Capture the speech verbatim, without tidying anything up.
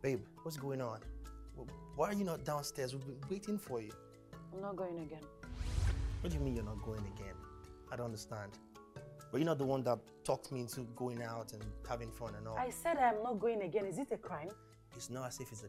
Babe, what's going on? Why are you not downstairs? We've been waiting for you. I'm not going again. What do you mean you're not going again? I don't understand. But you're not the one that talked me into going out and having fun and all. I said I'm not going again. Is it a crime? It's not as if it's a